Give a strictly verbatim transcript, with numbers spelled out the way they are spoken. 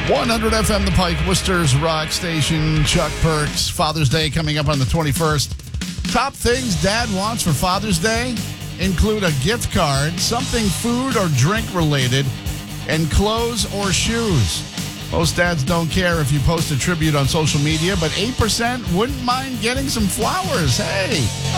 one hundred F M, The Pike, Worcester's rock station. Chuck Perks. Father's Day coming up on the twenty-first. Top things Dad wants for Father's Day include a gift card, something food or drink related, and clothes or shoes. Most dads don't care if you post a tribute on social media, but eight percent wouldn't mind getting some flowers. Hey,